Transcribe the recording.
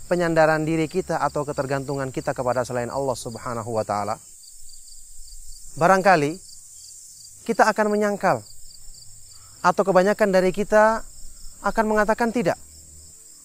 penyandaran diri kita atau ketergantungan kita kepada selain Allah Subhanahu wa taala, barangkali kita akan menyangkal atau kebanyakan dari kita akan mengatakan tidak.